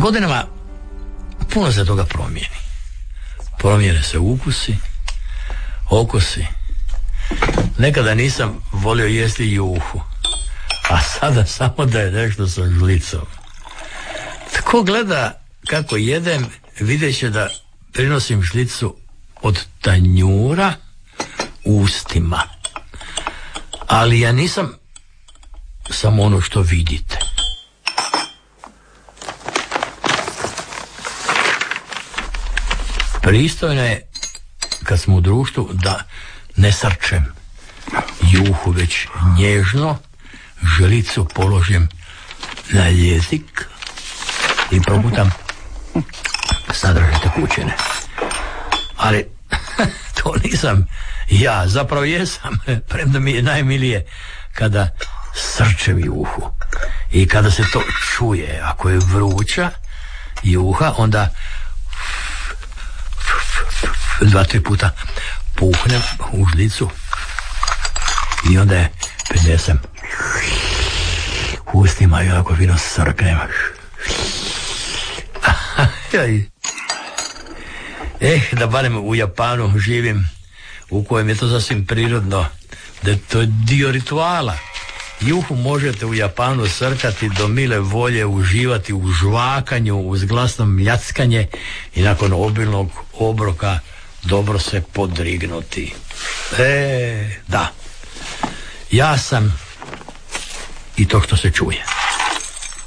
godinama puno se toga promijeni. Promijene se ukusi, okusi. Nekada nisam volio jesti juhu, a sada samo da je nešto sa žlicom. Tko gleda kako jedem, vidjet će da prinosim žlicu od tanjura ustima. Ali ja nisam samo ono što vidite. Pristojno je, kad smo u društvu, da ne srčem juhu, već nježno žlicu položim na jezik i progutam sadržaj tekućine. Ali to nisam ja, zapravo jesam, premda mi je najmilije kada srčem juhu. I kada se to čuje, ako je vruća juha, onda 2-3 puta puhnem u žlicu i onda je prinesem ustima i onako fino srknem. Da barem u Japanu živim, u kojem je to sasvim prirodno, da je to dio rituala. Juhu možete u Japanu srkati do mile volje, uživati u žvakanju uz glasno mljackanje i nakon obilnog obroka dobro se podrignuti. Da, ja sam i to što se čuje.